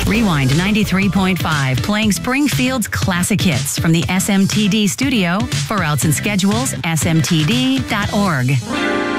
Rewind 93.5, playing Springfield's classic hits from the SMTD studio. For routes and schedules, smtd.org.